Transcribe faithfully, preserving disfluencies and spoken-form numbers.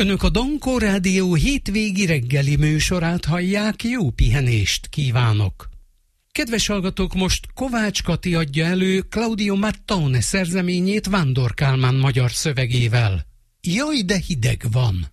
Önök a Dankó Rádió hétvégi reggeli műsorát hallják, jó pihenést kívánok! Kedves hallgatók, most Kovács Kati adja elő Claudio Mattone szerzeményét Vándor Kálmán magyar szövegével. Jaj, de hideg van!